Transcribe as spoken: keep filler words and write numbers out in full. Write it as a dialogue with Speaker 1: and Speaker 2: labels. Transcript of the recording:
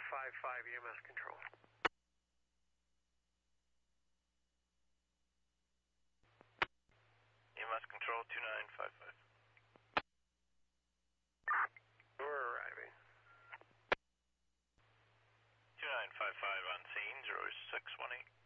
Speaker 1: five five, E M S control.
Speaker 2: E M S control, two nine five five.
Speaker 1: We're arriving.
Speaker 2: two nine five five on scene, zero six one eight.